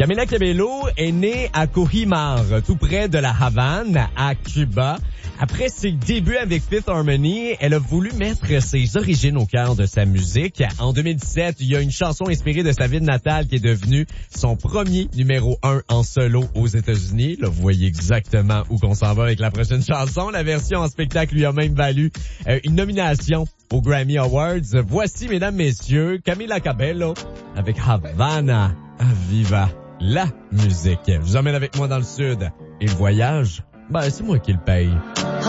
Camila Cabello est née à Cohimar, tout près de la Havane, à Cuba. Après ses débuts avec Fifth Harmony, elle a voulu mettre ses origines au cœur de sa musique. En 2017, il y a une chanson inspirée de sa ville natale qui est devenue son premier numéro 1 en solo aux États-Unis. Là, vous voyez exactement où qu'on s'en va avec la prochaine chanson. La version en spectacle lui a même valu une nomination aux Grammy Awards. Voici, mesdames, messieurs, Camila Cabello avec Havana. Viva la musique. Je vous emmène avec moi dans le sud. Et le voyage, c'est moi qui le paye.